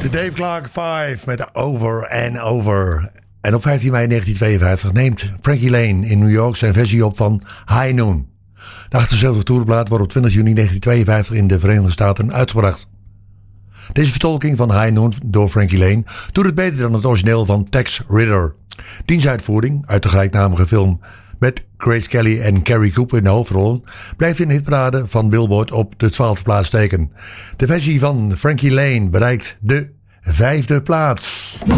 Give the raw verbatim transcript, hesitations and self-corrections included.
De Dave Clark vijf met Over and Over. En op vijftien mei negentien tweeënvijftig neemt Frankie Lane in New York zijn versie op van High Noon. De achtenzeventig toerplaat wordt op twintig juni negentien tweeënvijftig in de Verenigde Staten uitgebracht. Deze vertolking van High Noon door Frankie Lane doet het beter dan het origineel van Tex Ritter. Diens uitvoering uit de gelijknamige film met Grace Kelly en Carrie Cooper in de hoofdrollen blijft in de hitparade van Billboard op de twaalfde plaats steken. De versie van Frankie Lane bereikt de vijfde plaats.